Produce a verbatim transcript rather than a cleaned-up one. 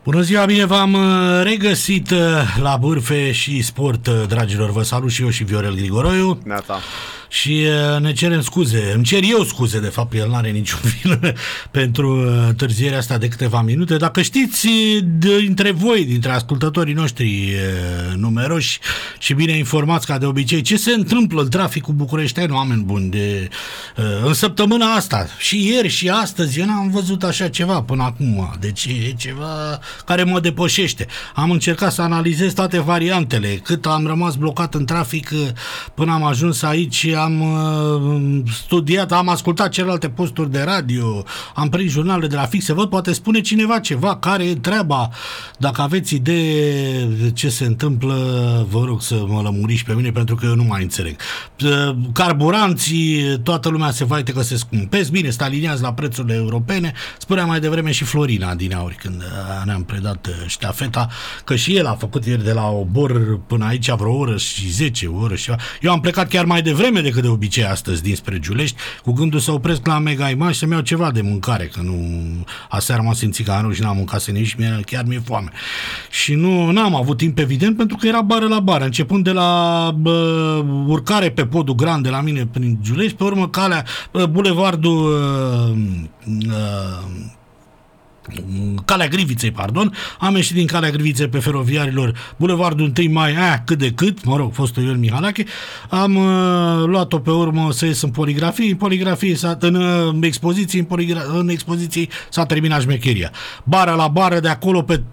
Bună ziua, bine v-am regăsit la Bârfe și Sport, dragilor. Vă salut și eu și Viorel Grigoroiu. Neata. Și ne cerem scuze, îmi cer eu scuze, de fapt el n-are niciun vină pentru târzierea asta de câteva minute. Dacă știți dintre voi, dintre ascultătorii noștri numeroși și bine informați ca de obicei, ce se întâmplă în traficul bucureștean, oameni buni, de, în săptămâna asta, și ieri și astăzi, eu n-am văzut așa ceva până acum, deci e ceva care mă depășește. Am încercat să analizez toate variantele, cât am rămas blocat în trafic până am ajuns aici. Am uh, studiat, am ascultat celelalte posturi de radio, am prins jurnalele de la fix, să văd, poate spune cineva ceva, care e treaba. Dacă aveți idee de ce se întâmplă, vă rog să mă lămuriți pe mine, pentru că eu nu mai înțeleg. Uh, carburanții, toată lumea se vaite că se scumpesc, bine, se aliniază la prețurile europene. Spunea mai devreme și Florina din auri, când uh, ne-am predat uh, ștafeta, că și el a făcut ieri de la Obor până aici vreo oră și zece, o oră și ceva. Eu am plecat chiar mai devreme decât de obicei astăzi dinspre Giulești, cu gândul să opresc la Mega Image să-mi iau ceva de mâncare, că nu, aseară m-am simțit ca anul și n-am mâncat nici și mie, chiar mi-e foame. Și nu n-am avut timp, evident, pentru că era bară la bară, începând de la bă, urcare pe podul Grand de la mine prin Giulești, pe urmă calea, bă, bulevardul uh, uh, Calea Griviței, pardon, am ieșit din Calea Griviței pe Feroviarilor, bulevardul întâi mai, aia, cât de cât, mă rog, fostul Ion Mihalache, am uh, luat-o pe urmă să ies în poligrafie, în poligrafie, s-a, în uh, expoziție, în, poligra- în expoziție s-a terminat șmecheria. Bară la bară, de acolo pe